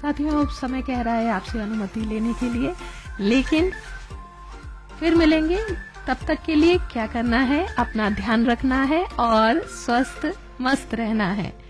साथियों अब समय कह रहा है आपसे अनुमति लेने के लिए, लेकिन फिर मिलेंगे। तब तक के लिए क्या करना है, अपना ध्यान रखना है और स्वस्थ मस्त रहना है।